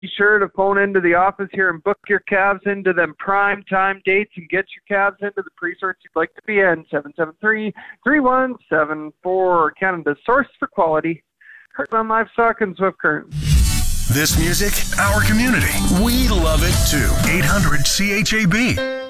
Be sure to phone into the office here and book your calves into them prime time dates and get your calves into the pre-sorts you'd like to be in. 773-3174. Canada's source for quality. Heartland Livestock and Swift Current. This music, our community. We love it too. 800 CHAB.